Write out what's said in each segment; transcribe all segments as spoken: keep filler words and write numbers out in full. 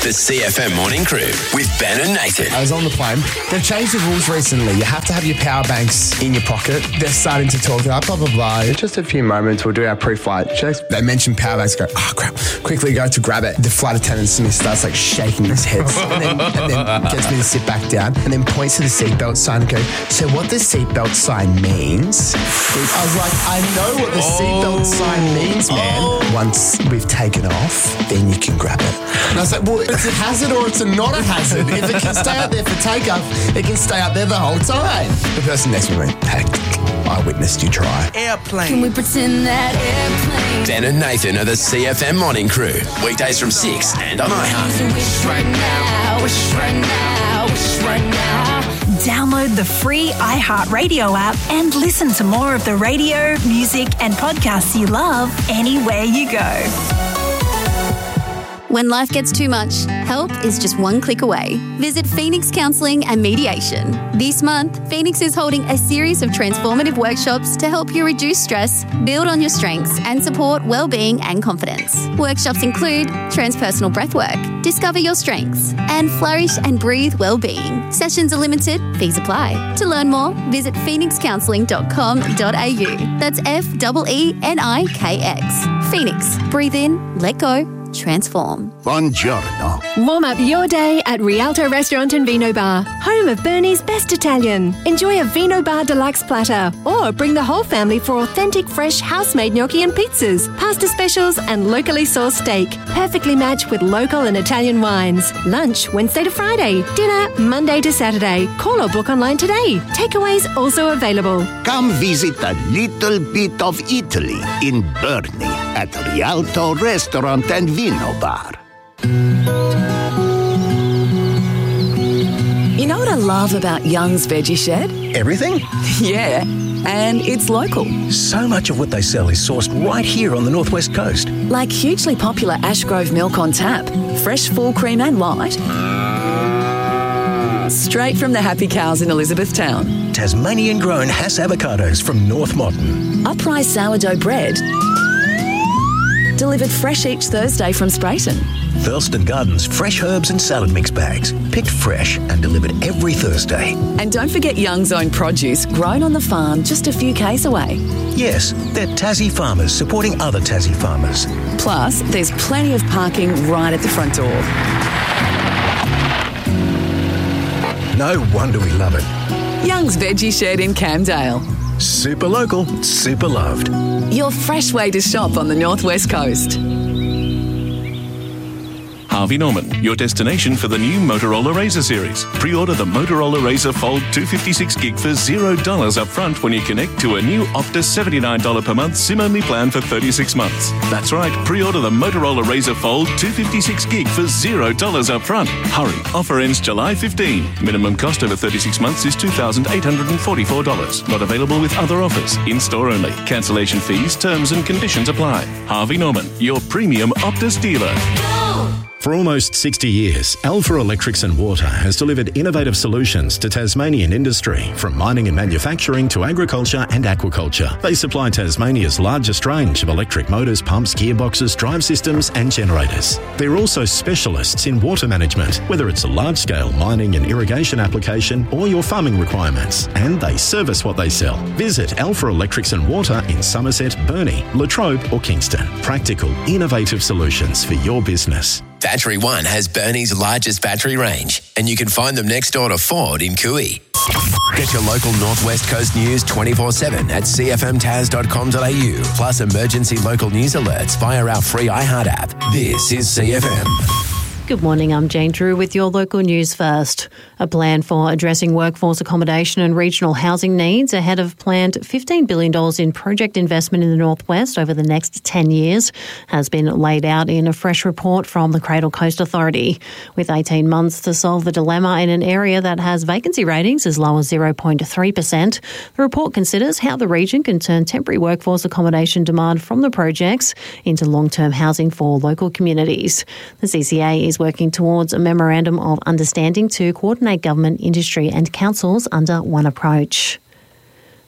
The C F M Morning Crew with Ben and Nathan. I was on the plane. They've changed the rules recently. You have to have your power banks in your pocket. They're starting to talk about blah, blah, blah. In just a few moments, we'll do our pre-flight checks. They mention power banks. Go, oh, crap. Quickly go to grab it. The flight attendant starts like shaking his head and then, and then gets me to sit back down and then points to the seatbelt sign and go, so what the seatbelt sign means? I was like, I know what the seatbelt sign means, man. Oh. Once we've taken off, then you can grab it. And I was like, well, it's a hazard or it's a not a hazard. If it can stay out there for takeoff, it can stay out there the whole time. The person next to me went, hey, I witnessed you try. Airplane. Can we pretend that airplane? Ben and Nathan are the C F M Morning Crew. Weekdays from six and on iHeart. Wish right now, wish right now, wish right now. Download the free iHeart Radio app and listen to more of the radio, music and podcasts you love anywhere you go. When life gets too much, help is just one click away. Visit Phoenix Counselling and Mediation. This month, Phoenix is holding a series of transformative workshops to help you reduce stress, build on your strengths, and support well-being and confidence. Workshops include transpersonal breathwork, discover your strengths, and flourish and breathe well-being. Sessions are limited, fees apply. To learn more, visit phoenix counselling dot com dot a u. That's F E E N I K X. Phoenix. Breathe in, let go, transform. Buongiorno. Warm up your day at Rialto Restaurant and Vino Bar, home of Bernie's best Italian. Enjoy a Vino Bar Deluxe platter or bring the whole family for authentic fresh house-made gnocchi and pizzas, pasta specials and locally sourced steak, perfectly matched with local and Italian wines. Lunch Wednesday to Friday, dinner Monday to Saturday. Call or book online today. Takeaways also available. Come visit a little bit of Italy in Bernie at Rialto Restaurant and Vino Bar. You know what I love about Young's Veggie Shed? Everything? Yeah, and it's local. So much of what they sell is sourced right here on the Northwest Coast. Like hugely popular Ashgrove milk on tap, fresh full cream and light. Straight from the happy cows in Elizabethtown. Tasmanian-grown Hass avocados from North Motton. Uprise sourdough bread. Delivered fresh each Thursday from Sprayton. Thurston Gardens fresh herbs and salad mix bags. Picked fresh and delivered every Thursday. And don't forget Young's own produce, grown on the farm just a few k's away. Yes, they're Tassie farmers supporting other Tassie farmers. Plus, there's plenty of parking right at the front door. No wonder we love it. Young's Veggie Shed in Camdale. Super local, super loved. Your fresh way to shop on the Northwest Coast. Harvey Norman, your destination for the new Motorola Razr series. Pre-order the Motorola Razr Fold two fifty-six gig for zero dollars up front when you connect to a new Optus seventy-nine dollars per month SIM-only plan for thirty-six months. That's right, pre-order the Motorola Razr Fold two fifty-six gig for zero dollars up front. Hurry, offer ends July fifteenth. Minimum cost over thirty-six months is two thousand eight hundred forty-four dollars. Not available with other offers. In-store only. Cancellation fees, terms and conditions apply. Harvey Norman, your premium Optus dealer. For almost sixty years, Alpha Electrics and Water has delivered innovative solutions to Tasmanian industry, from mining and manufacturing to agriculture and aquaculture. They supply Tasmania's largest range of electric motors, pumps, gearboxes, drive systems and generators. They're also specialists in water management, whether it's a large-scale mining and irrigation application or your farming requirements, and they service what they sell. Visit Alpha Electrics and Water in Somerset, Burnie, Latrobe or Kingston. Practical, innovative solutions for your business. Battery One has Burnie's largest battery range, and you can find them next door to Ford in Cooey. Get your local Northwest Coast news twenty-four seven at c f m tas dot com dot a u, plus emergency local news alerts via our free iHeart app. This is C F M. Good morning, I'm Jane Drew with your local news first. A plan for addressing workforce accommodation and regional housing needs ahead of planned fifteen billion dollars in project investment in the Northwest over the next ten years has been laid out in a fresh report from the Cradle Coast Authority. With eighteen months to solve the dilemma in an area that has vacancy ratings as low as zero point three percent, the report considers how the region can turn temporary workforce accommodation demand from the projects into long-term housing for local communities. The C C A is working towards a memorandum of understanding to coordinate government, industry and councils under one approach.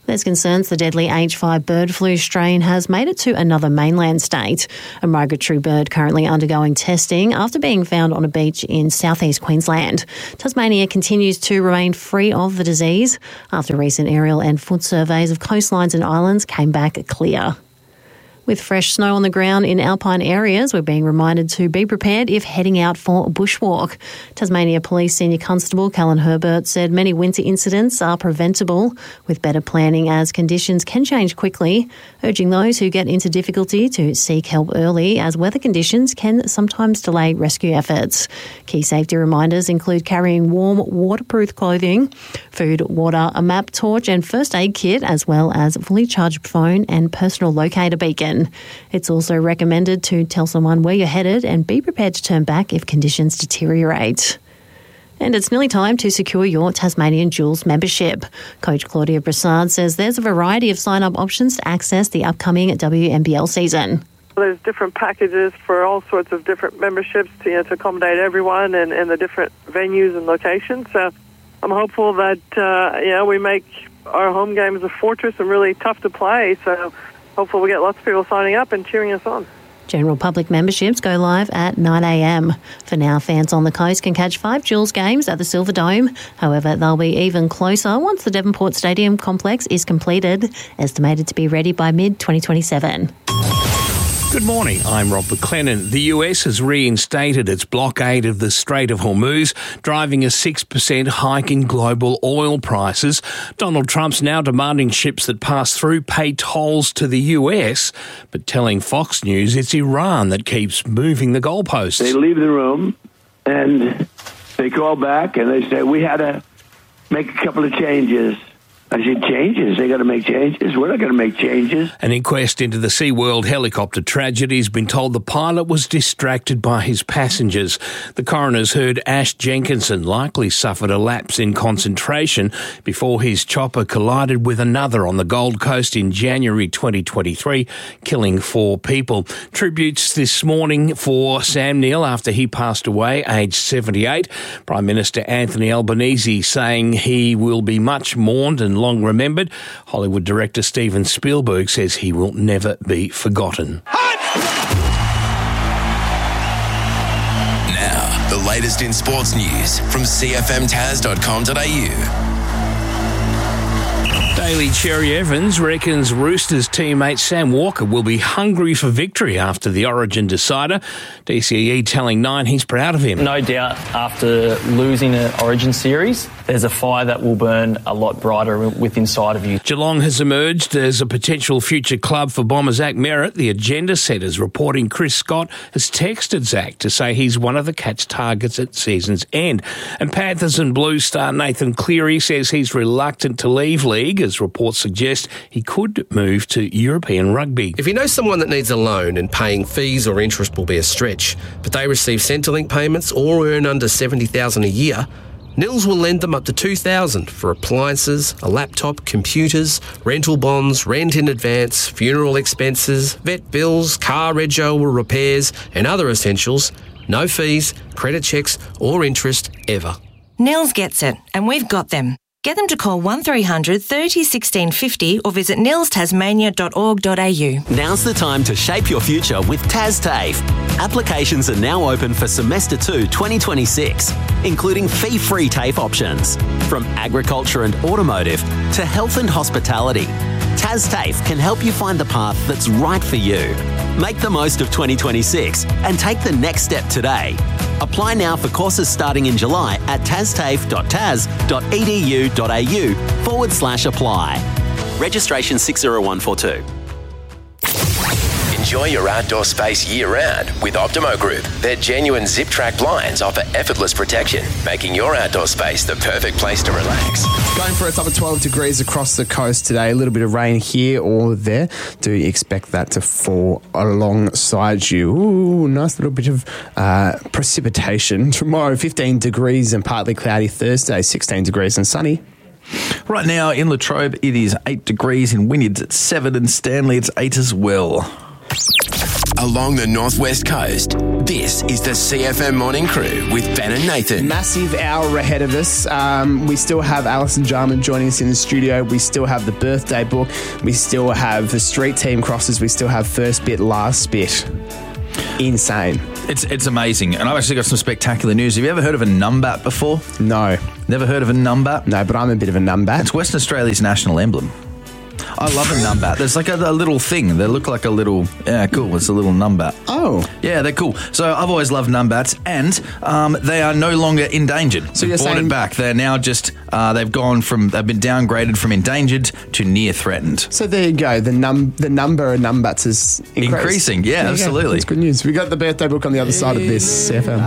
There's concerns the deadly H five bird flu strain has made it to another mainland state. A migratory bird currently undergoing testing after being found on a beach in southeast Queensland. Tasmania continues to remain free of the disease after recent aerial and foot surveys of coastlines and islands came back clear. With fresh snow on the ground in alpine areas, we're being reminded to be prepared if heading out for a bushwalk. Tasmania Police Senior Constable Callan Herbert said many winter incidents are preventable with better planning as conditions can change quickly, urging those who get into difficulty to seek help early as weather conditions can sometimes delay rescue efforts. Key safety reminders include carrying warm, waterproof clothing, food, water, a map, torch and first aid kit, as well as a fully charged phone and personal locator beacon. It's also recommended to tell someone where you're headed and be prepared to turn back if conditions deteriorate. And it's nearly time to secure your Tasmanian Jewels membership. Coach Claudia Brassard says there's a variety of sign-up options to access the upcoming W N B L season. There's different packages for all sorts of different memberships to, you know, to accommodate everyone and, and the different venues and locations. So I'm hopeful that, uh, you know, we make our home games a fortress and really tough to play. So hopefully we get lots of people signing up and cheering us on. General public memberships go live at nine a.m. For now, fans on the coast can catch five Jewels games at the Silver Dome. However, they'll be even closer once the Devonport Stadium complex is completed, estimated to be ready by mid twenty twenty-seven. Good morning, I'm Rob McLennan. The U S has reinstated its blockade of the Strait of Hormuz, driving a six percent hike in global oil prices. Donald Trump's now demanding ships that pass through pay tolls to the U S, but telling Fox News it's Iran that keeps moving the goalposts. They leave the room and they call back and they say, we had to make a couple of changes. I said, changes? They got to make changes? We're not going to make changes. An inquest into the SeaWorld helicopter tragedy has been told the pilot was distracted by his passengers. The coroner's heard Ash Jenkinson likely suffered a lapse in concentration before his chopper collided with another on the Gold Coast in January twenty twenty-three, killing four people. Tributes this morning for Sam Neill after he passed away, aged seventy-eight. Prime Minister Anthony Albanese saying he will be much mourned and long remembered. Hollywood director Steven Spielberg says he will never be forgotten. Now, the latest in sports news from c f m taz dot com dot a u. Daily Cherry Evans reckons Roosters teammate Sam Walker will be hungry for victory after the Origin decider. D C E telling Nine he's proud of him. No doubt after losing an Origin series, there's a fire that will burn a lot brighter with inside of you. Geelong has emerged as a potential future club for bomber Zach Merritt. The agenda setters reporting Chris Scott has texted Zach to say he's one of the Cats' targets at season's end. And Panthers and Blues star Nathan Cleary says he's reluctant to leave league, as reports suggest he could move to European rugby. If you know someone that needs a loan and paying fees or interest will be a stretch, but they receive Centrelink payments or earn under seventy thousand dollars a year, Nils will lend them up to two thousand dollars for appliances, a laptop, computers, rental bonds, rent in advance, funeral expenses, vet bills, car rego or repairs and other essentials. No fees, credit checks or interest ever. Nils gets it, and we've got them. Get them to call one three hundred thirty sixteen fifty or visit nils tasmania dot org dot a u. Now's the time to shape your future with TasTAFE. Applications are now open for Semester two twenty twenty-six, including fee-free TAFE options. From agriculture and automotive to health and hospitality, TasTAFE can help you find the path that's right for you. Make the most of twenty twenty-six and take the next step today. Apply now for courses starting in July at tastafe dot tas dot e d u dot a u forward slash apply. Registration six zero one four two. Enjoy your outdoor space year-round with Optimo Group. Their genuine zip-track blinds offer effortless protection, making your outdoor space the perfect place to relax. Going for a top of twelve degrees across the coast today. A little bit of rain here or there. Do expect that to fall alongside you. Ooh, nice little bit of uh, precipitation. Tomorrow, fifteen degrees and partly cloudy. Thursday, sixteen degrees and sunny. Right now in Latrobe, it is eight degrees. In Wynyards, it's seven, and Stanley, it's eight as well. along the northwest coast. This is the C F M Morning Crew with Ben and Nathan. Massive hour ahead of us. Um, we still have Alison Jarman joining us in the studio. We still have the birthday book. We still have the street team crosses. We still have first bit, last bit. Insane. It's it's amazing. And I've actually got some spectacular news. Have you ever heard of a numbat before? No. Never heard of a numbat? No, but I'm a bit of a numbat. It's Western Australia's national emblem. I love a numbat. There's like a, a little thing. They look like a little... Yeah, cool. It's a little numbat. Oh. Yeah, they're cool. So I've always loved numbats, and um, they are no longer endangered. So We've you're brought saying- it back. They're now just... Uh, they've gone from... They've been downgraded from endangered to near threatened. So there you go. The num the number of numbats is increased. Increasing, yeah, There you go. absolutely. That's good news. We got the birthday book on the other side of this C F M.